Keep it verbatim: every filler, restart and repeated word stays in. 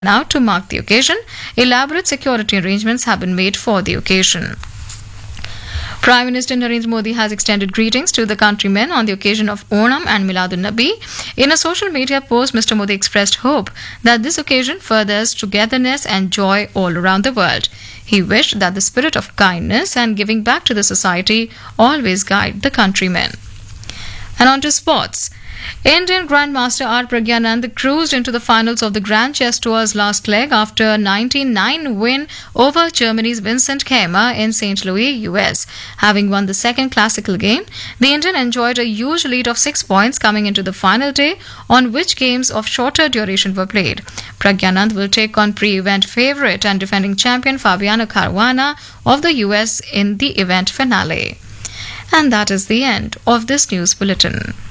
Now, to mark the occasion, elaborate security arrangements have been made for the occasion. Prime Minister Narendra Modi has extended greetings to the countrymen on the occasion of Onam and Miladun-Nabi. In a social media post, Mister Modi expressed hope that this occasion furthers togetherness and joy all around the world. He wished that the spirit of kindness and giving back to the society always guide the countrymen. And on to sports. Indian Grandmaster R. Pragyanand cruised into the finals of the Grand Chess Tour's last leg after a nineteen nine win over Germany's Vincent Keimer in Saint Louis, U S. Having won the second classical game, the Indian enjoyed a huge lead of six points coming into the final day, on which games of shorter duration were played. Pragyanand will take on pre-event favourite and defending champion Fabiano Caruana of the U S in the event finale. And that is the end of this news bulletin.